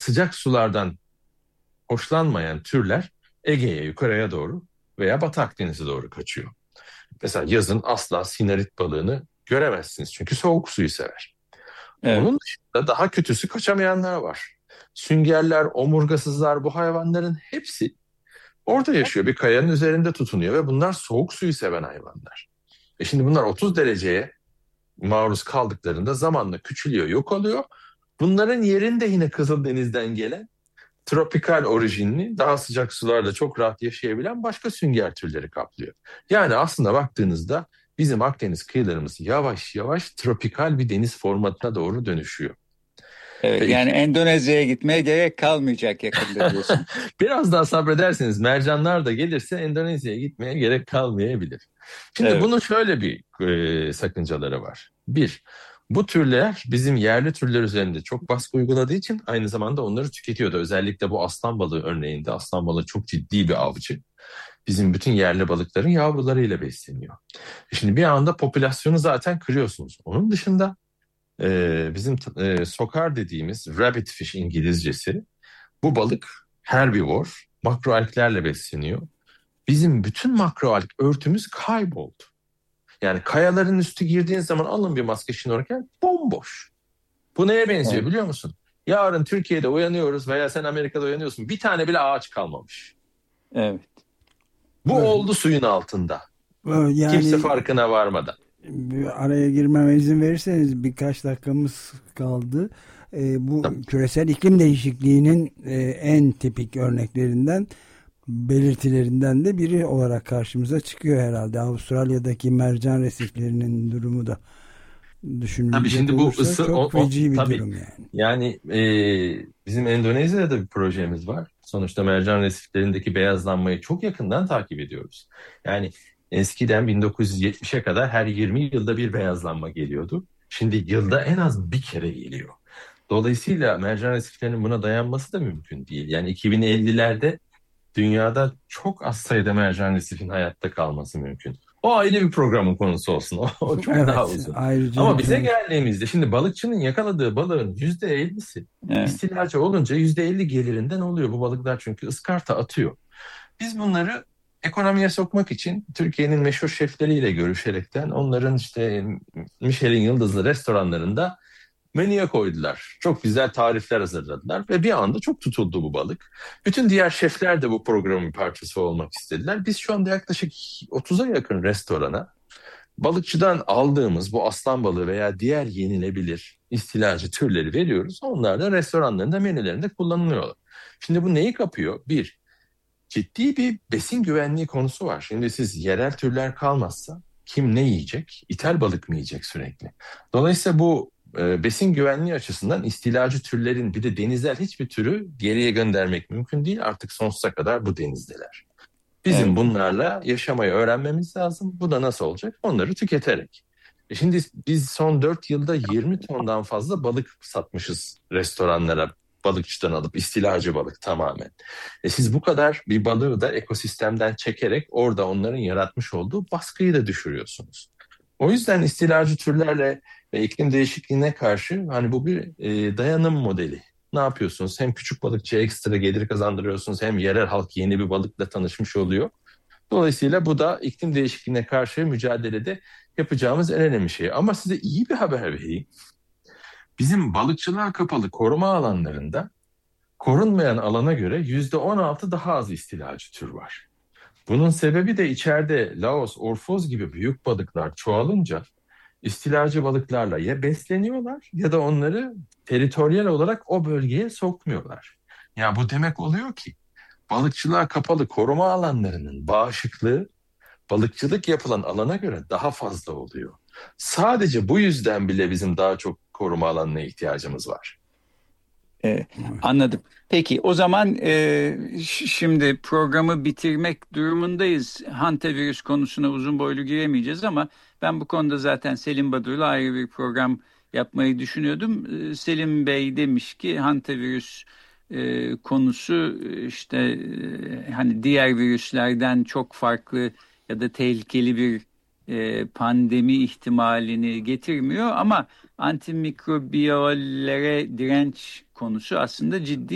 sıcak sulardan hoşlanmayan türler Ege'ye, yukarıya doğru veya Batı Akdeniz'e doğru kaçıyor. Mesela yazın asla sinarit balığını göremezsiniz çünkü soğuk suyu sever. Evet. Onun dışında daha kötüsü kaçamayanlar var. Süngerler, omurgasızlar, bu hayvanların hepsi orada yaşıyor. Bir kayanın üzerinde tutunuyor ve bunlar soğuk suyu seven hayvanlar. Şimdi bunlar 30 dereceye maruz kaldıklarında zamanla küçülüyor, yok oluyor. Bunların yerinde yine Kızıldeniz'den gelen tropikal orijinli, daha sıcak sularda çok rahat yaşayabilen başka sünger türleri kaplıyor. Yani aslında baktığınızda bizim Akdeniz kıyılarımız yavaş yavaş tropikal bir deniz formatına doğru dönüşüyor. Evet, Ve yani Endonezya'ya gitmeye gerek kalmayacak yakında diyorsun. biraz daha sabrederseniz mercanlar da gelirse Endonezya'ya gitmeye gerek kalmayabilir. Şimdi Evet. bunun şöyle bir sakıncaları var. Bir, bu türler bizim yerli türler üzerinde çok baskı uyguladığı için aynı zamanda onları tüketiyordu. Özellikle bu aslan balığı örneğinde aslan balığı çok ciddi bir avcı. Bizim bütün yerli balıkların yavrularıyla besleniyor. Şimdi bir anda popülasyonu zaten kırıyorsunuz. Onun dışında bizim sokar dediğimiz rabbit fish İngilizcesi, bu balık herbivor, makroalglerle besleniyor. Bizim bütün makroalg örtümüz kayboldu. Yani kayaların üstü girdiğin zaman alın bir maske şnorkel, bomboş. Bu neye benziyor Evet. biliyor musun? Yarın Türkiye'de uyanıyoruz veya sen Amerika'da uyanıyorsun. Bir tane bile ağaç kalmamış. Evet. Bu oldu suyun altında. Kimse Yani farkına varmadan. araya girmeme izin verirseniz birkaç dakikamız kaldı. Bu Tabii. küresel iklim değişikliğinin en tipik örneklerinden, belirtilerinden de biri olarak karşımıza çıkıyor herhalde. Avustralya'daki mercan resiflerinin durumu da Tabii düşünülecek şimdi bu olursa çok feci bir tabii durum yani. yani bizim Endonezya'da da bir projemiz var. Sonuçta mercan resiflerindeki beyazlanmayı çok yakından takip ediyoruz. Yani eskiden 1970'e kadar her 20 yılda bir beyazlanma geliyordu. Şimdi yılda en az bir kere geliyor. Dolayısıyla mercan resiflerinin buna dayanması da mümkün değil. Yani 2050'lerde dünyada çok az sayıda mercan resifin hayatta kalması mümkün. O ayrı bir programın konusu olsun. O çok daha Evet, uzun. ayrıca Ama bir bize konu. geldiğimizde şimdi balıkçının yakaladığı balığın %50'si Evet. istilacı olunca %50 gelirinden oluyor. Bu balıklar çünkü ıskarta atıyor. Biz bunları ekonomiye sokmak için Türkiye'nin meşhur şefleriyle görüşerekten onların işte Michelin yıldızlı restoranlarında menüye koydular. Çok güzel tarifler hazırladılar ve bir anda çok tutuldu bu balık. Bütün diğer şefler de bu programın bir parçası olmak istediler. Biz şu anda yaklaşık 30'a yakın restorana balıkçıdan aldığımız bu aslan balığı veya diğer yenilebilir istilacı türleri veriyoruz. Onlar da restoranlarında menülerinde kullanılıyorlar. Şimdi bu neyi kapıyor? Bir, ciddi bir besin güvenliği konusu var. Şimdi siz yerel türler kalmazsa kim ne yiyecek? İthal balık mı yiyecek sürekli? Dolayısıyla bu besin güvenliği açısından istilacı türlerin bir de denizel hiçbir türü geriye göndermek mümkün değil. Artık sonsuza kadar bu denizdeler. Bizim Evet. bunlarla yaşamayı öğrenmemiz lazım. Bu da nasıl olacak? Onları tüketerek. Şimdi biz son 4 yılda 20 tondan fazla balık satmışız restoranlara, balıkçıdan alıp istilacı balık tamamen. Siz bu kadar bir balığı da ekosistemden çekerek orada onların yaratmış olduğu baskıyı da düşürüyorsunuz. O yüzden istilacı türlerle ve iklim değişikliğine karşı hani bu bir dayanım modeli. Ne yapıyorsunuz? Hem küçük balıkçıya ekstra gelir kazandırıyorsunuz hem yerel halk yeni bir balıkla tanışmış oluyor. Dolayısıyla bu da iklim değişikliğine karşı mücadelede yapacağımız en önemli şey. Ama size iyi bir haber vereyim. Bizim balıkçılığa kapalı koruma alanlarında korunmayan alana göre %16 daha az istilacı tür var. Bunun sebebi de içeride Laos, Orfoz gibi büyük balıklar çoğalınca istilacı balıklarla ya besleniyorlar ya da onları teritoryal olarak o bölgeye sokmuyorlar. Ya bu demek oluyor ki balıkçılığa kapalı koruma alanlarının bağışıklığı balıkçılık yapılan alana göre daha fazla oluyor. Sadece bu yüzden bile bizim daha çok koruma alanına ihtiyacımız var. Evet, anladım. Peki o zaman şimdi programı bitirmek durumundayız. Hantavirüs konusuna uzun boylu giremeyeceğiz ama ben bu konuda zaten Selim Badur'la ayrı bir program yapmayı düşünüyordum. Selim Bey demiş ki hantavirüs konusu işte hani diğer virüslerden çok farklı ya da tehlikeli bir pandemi ihtimalini getirmiyor ama antimikrobiyallere direnç konusu aslında ciddi